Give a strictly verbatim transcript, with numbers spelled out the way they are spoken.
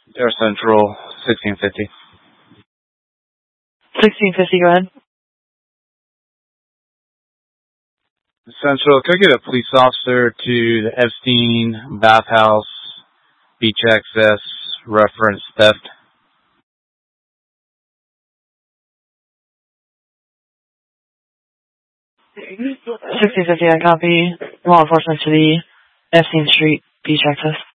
Air Central, sixteen fifty. sixteen fifty, go ahead. Central, could I get a police officer to the Epstein Bathhouse Beach Access reference theft? sixteen fifty, I copy. Law enforcement to the Epstein Street Beach Access.